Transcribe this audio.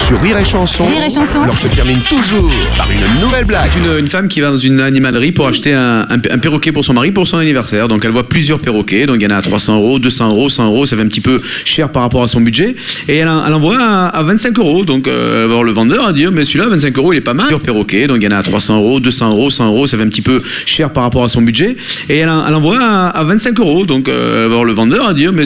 Sur Rire et Chanson, Rire et Chanson. l'on se termine toujours par une nouvelle blague. Une femme qui va dans une animalerie pour acheter un perroquet pour son mari pour son anniversaire. Donc elle voit plusieurs perroquets, donc il y en a à 300 €, 200 €, 100 €, ça fait un petit peu cher par rapport à son budget. Et elle en voit à 25 €. Donc elle va voir le vendeur, elle dit mais celui-là 25 € il est pas mal. Plusieurs perroquets, donc il y en a à 300 €, 200 €, 100 €, ça fait un petit peu cher par rapport à son budget. Et elle en voit à 25 €. Donc elle va voir le vendeur, elle dit mais